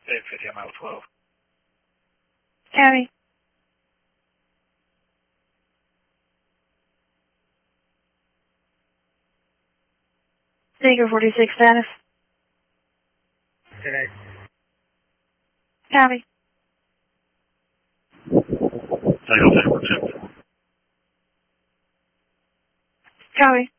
750 mile 12. Copy. Seeker 46 status. Today. Copy. Title 10%. Copy.